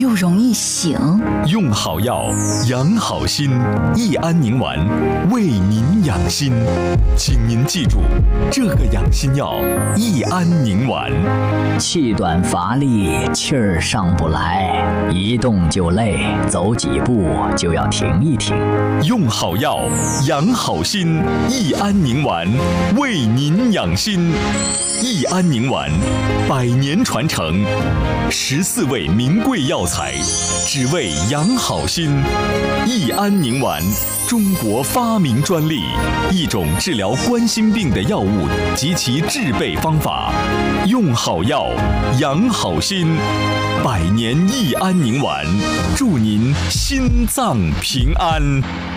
又容易醒。 用好药养好心，益安宁丸为您养心。请您记住，这个养心药益安宁丸。 气短乏力，气儿上不来，一动就累，走几步就要停一停。 用好药养好心，益安宁丸为您养心。益安宁丸100年传承，14味名贵药材，只为养好心。益安宁丸，中国发明专利，一种治疗冠心病的药物及其制备方法。用好药养好心，100年益安宁丸，祝您心脏平安。